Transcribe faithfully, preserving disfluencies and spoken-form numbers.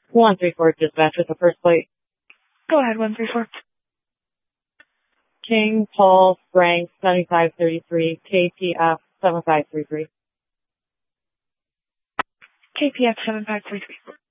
one three four dispatch with the first plate. Go ahead, one three four. King Paul Frank seventy-five thirty-three K P F seven five three three. K P F seven five three three.